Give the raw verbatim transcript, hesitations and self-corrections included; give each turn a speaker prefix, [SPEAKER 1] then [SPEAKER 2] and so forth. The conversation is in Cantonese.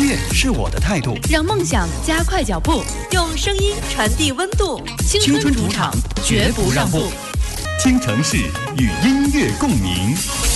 [SPEAKER 1] 乐是我的态度，
[SPEAKER 2] 让梦想加快脚步，
[SPEAKER 3] 用声音传递温度。
[SPEAKER 2] 青春主场，绝不让步。
[SPEAKER 1] 听城市与音乐共鸣。